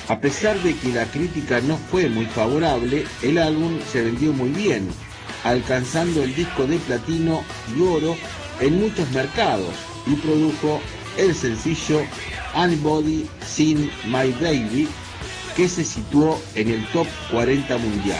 A pesar de que la crítica no fue muy favorable, el álbum se vendió muy bien, alcanzando el disco de platino y oro en muchos mercados, y produjo el sencillo Anybody Seen My Baby, que se situó en el top 40 mundial.